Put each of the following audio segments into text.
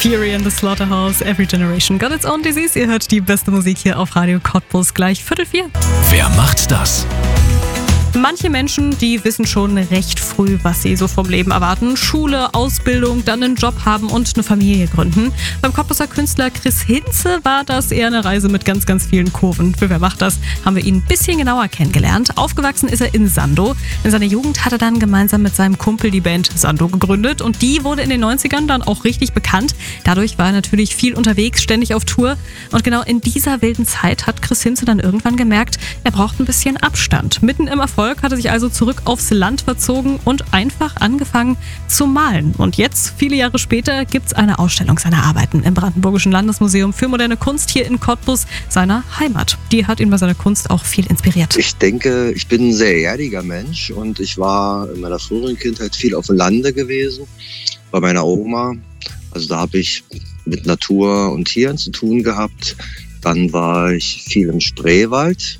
Fury in the Slaughterhouse, Every Generation Got Its Own Disease. Ihr hört die beste Musik hier auf Radio Cottbus, gleich 3:45. Wer macht das? Manche Menschen, die wissen schon recht früh, was sie so vom Leben erwarten. Schule, Ausbildung, dann einen Job haben und eine Familie gründen. Beim Cottbuser Künstler Chris Hinze war das eher eine Reise mit ganz, ganz vielen Kurven. Für Wer macht das, haben wir ihn ein bisschen genauer kennengelernt. Aufgewachsen ist er in Sandow. In seiner Jugend hat er dann gemeinsam mit seinem Kumpel die Band Sandow gegründet und die wurde in den 90ern dann auch richtig bekannt. Dadurch war er natürlich viel unterwegs, ständig auf Tour. Und genau in dieser wilden Zeit hat Chris Hinze dann irgendwann gemerkt, er braucht ein bisschen Abstand. Mitten im Erfolg hat er sich also zurück aufs Land verzogen und einfach angefangen zu malen. Und jetzt, viele Jahre später, gibt es eine Ausstellung seiner Arbeiten im Brandenburgischen Landesmuseum für moderne Kunst hier in Cottbus, seiner Heimat. Die hat ihn bei seiner Kunst auch viel inspiriert. Ich denke, ich bin ein sehr erdiger Mensch und ich war in meiner früheren Kindheit viel auf dem Lande gewesen, bei meiner Oma. Also da habe ich mit Natur und Tieren zu tun gehabt. Dann war ich viel im Spreewald.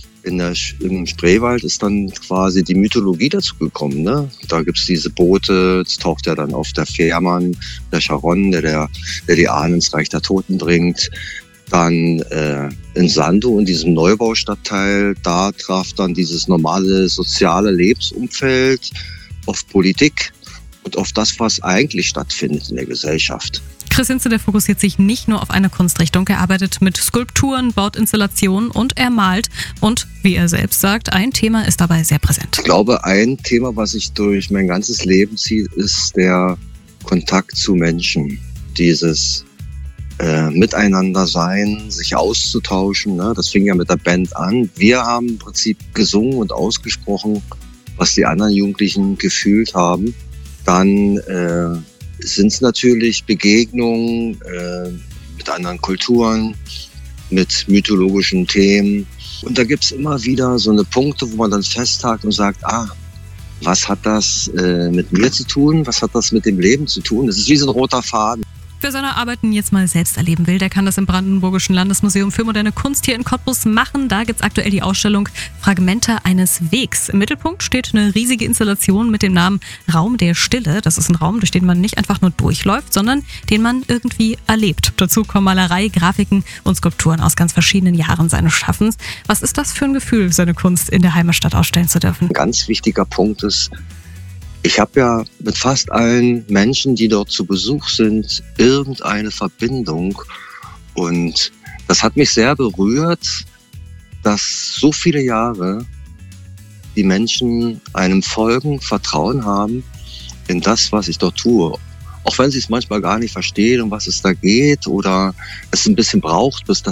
Im Spreewald ist dann quasi die Mythologie dazu gekommen. Ne? Da gibt's diese Boote, es taucht ja dann auf der Fährmann, der Charon, der die Ahnen ins Reich der Toten bringt. Dann in Sandow, in diesem Neubaustadtteil, da traf dann dieses normale soziale Lebensumfeld auf Politik und auf das, was eigentlich stattfindet in der Gesellschaft. Chris Hinze, der fokussiert sich nicht nur auf eine Kunstrichtung. Er arbeitet mit Skulpturen, baut Installationen und er malt. Und wie er selbst sagt, ein Thema ist dabei sehr präsent. Ich glaube, ein Thema, was sich durch mein ganzes Leben zieht, ist der Kontakt zu Menschen. Dieses Miteinander sein, sich auszutauschen. Ne? Das fing ja mit der Band an. Wir haben im Prinzip gesungen und ausgesprochen, was die anderen Jugendlichen gefühlt haben. Dann sind es natürlich Begegnungen mit anderen Kulturen, mit mythologischen Themen. Und da gibt es immer wieder so eine Punkte, wo man dann festhakt und sagt, was hat das mit mir zu tun? Was hat das mit dem Leben zu tun? Das ist wie so ein roter Faden. Wer seine Arbeiten jetzt mal selbst erleben will, der kann das im Brandenburgischen Landesmuseum für moderne Kunst hier in Cottbus machen. Da gibt's aktuell die Ausstellung Fragmente eines Wegs. Im Mittelpunkt steht eine riesige Installation mit dem Namen Raum der Stille. Das ist ein Raum, durch den man nicht einfach nur durchläuft, sondern den man irgendwie erlebt. Dazu kommen Malerei, Grafiken und Skulpturen aus ganz verschiedenen Jahren seines Schaffens. Was ist das für ein Gefühl, seine Kunst in der Heimatstadt ausstellen zu dürfen? Ein ganz wichtiger Punkt ist, ich habe ja mit fast allen Menschen, die dort zu Besuch sind, irgendeine Verbindung. Und das hat mich sehr berührt, dass so viele Jahre die Menschen einem folgen, Vertrauen haben in das, was ich dort tue. Auch wenn sie es manchmal gar nicht verstehen, um was es da geht oder es ein bisschen braucht, bis